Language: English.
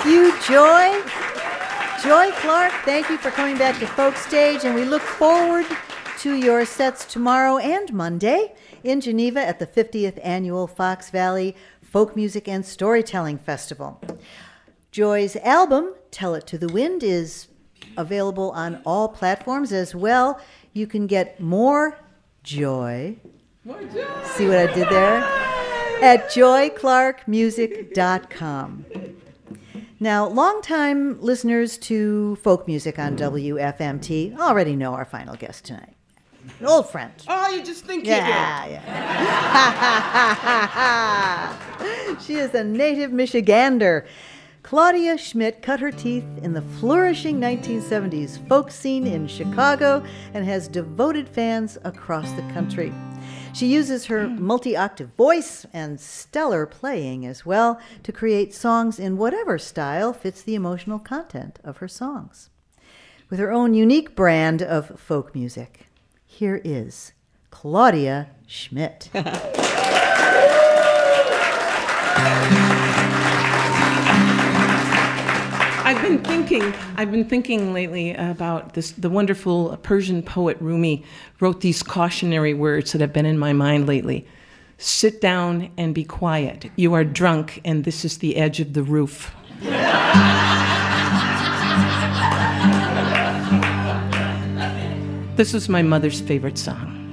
you, Joy. Joy Clark, thank you for coming back to Folk Stage, and we look forward to your sets tomorrow and Monday in Geneva at the 50th Annual Fox Valley Folk Music and Storytelling Festival. Joy's album, Tell It to the Wind, is available on all platforms as well. You can get more Joy. See what I did there? At joyclarkmusic.com. Now, longtime listeners to folk music on WFMT already know our final guest tonight. An old friend. Oh, you just think Yeah. She is a native Michigander. Claudia Schmidt cut her teeth in the flourishing 1970s folk scene in Chicago and has devoted fans across the country. She uses her multi-octave voice and stellar playing as well to create songs in whatever style fits the emotional content of her songs. With her own unique brand of folk music, here is Claudia Schmidt. I've been thinking lately about this. The wonderful Persian poet Rumi wrote these cautionary words that have been in my mind lately. Sit down and be quiet. You are drunk, and this is the edge of the roof. This was my mother's favorite song.